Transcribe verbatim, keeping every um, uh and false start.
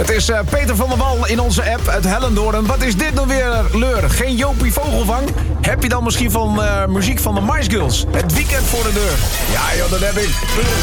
Het is uh, Peter van der Wal in onze app uit Hellendoorn. Wat is dit nou weer, leur? Geen Jopie Vogelvang? Heb je dan misschien van uh, muziek van de Mice Girls? Het weekend voor de deur. Ja joh, dat heb ik.